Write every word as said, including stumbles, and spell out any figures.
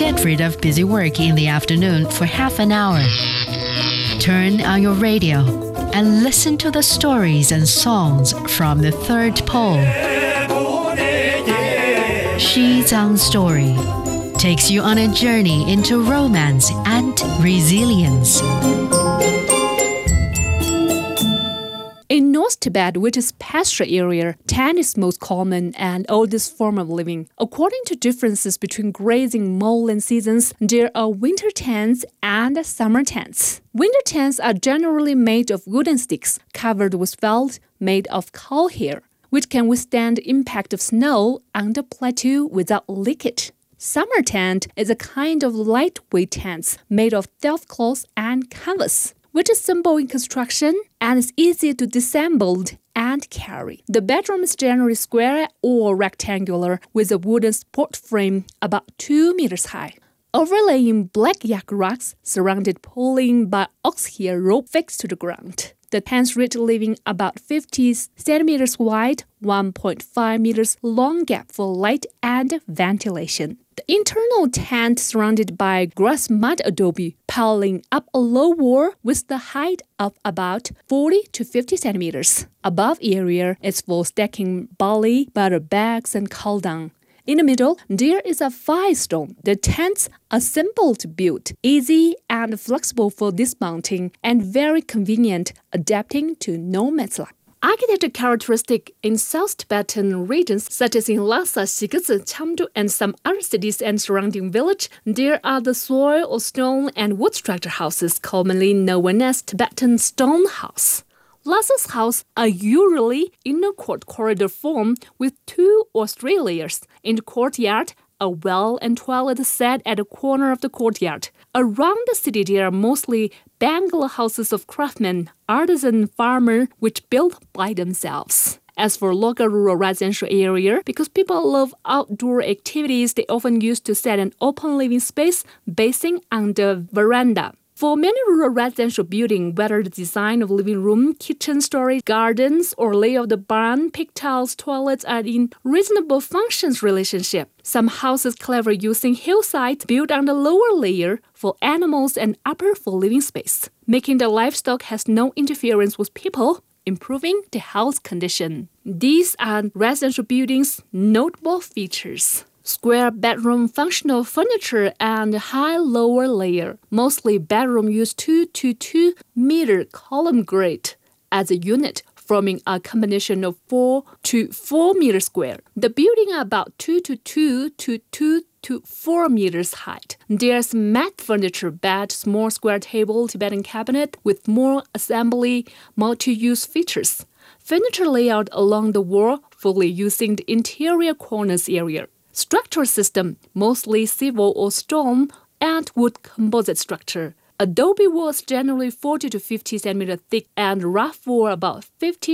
Get rid of busy work in the afternoon for half an hour. Turn on your radio and listen to the stories and songs from the third pole. Xizang Story takes you on a journey into romance and resilience. In North Tibet, which is pasture area, tent is most common and oldest form of living. According to differences between grazing mole and seasons, there are winter tents and summer tents. Winter tents are generally made of wooden sticks covered with felt made of cow hair, which can withstand the impact of snow on the plateau without leakage. Summer tent is a kind of lightweight tent made of delf cloth and canvas, which is simple in construction and is easy to disassemble and carry. The bedroom is generally square or rectangular with a wooden support frame about two meters high. Overlaying black yak rocks surrounded pulling by ox hair rope fixed to the ground. The tents reach living about fifty centimeters wide, one point five meters long gap for light and ventilation. The internal tent surrounded by grass mud adobe, piling up a low wall with the height of about forty to fifty centimeters. Above area is for stacking barley, butter bags, and caldon. In the middle, there is a firestone. The tents are simple to build, easy and flexible for dismounting, and very convenient, adapting to nomads life. Architecture characteristic in South Tibetan regions, such as in Lhasa, Shigezi, Chamdu, and some other cities and surrounding village, there are the soil or stone and wood structure houses, commonly known as Tibetan stone house. Lhasa's houses are usually inner court corridor form with two or three layers. In the courtyard, a well and toilet set at the corner of the courtyard. Around the city, there are mostly bungalow houses of craftsmen, artisan farmers, which build by themselves. As for local rural residential area, because people love outdoor activities, they often used to set an open living space basing on the veranda. For many rural residential buildings, whether the design of living room, kitchen, storage, gardens, or layout of the barn, pigtails, toilets are in reasonable functions relationship. Some houses clever using hillsides built on the lower layer for animals and upper for living space, making the livestock has no interference with people, improving the health condition. These are residential buildings' notable features. Square bedroom functional furniture and high lower layer. Mostly bedroom use two to two meter column grate as a unit, forming a combination of four to four meter square. The building are about two to two to two to four meters height. There's mat furniture, bed, small square table, Tibetan cabinet with more assembly, multi-use features. Furniture layout along the wall, fully using the interior corners area. Structural system, mostly civil or stone and wood composite structure. Adobe walls generally forty to fifty centimeters thick and rough wall about fifty